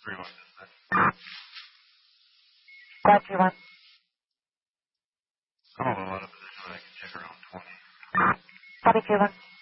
3-1. Roger, 1. I'm on a lot of position, but I can check around 20. Copy, 2-1.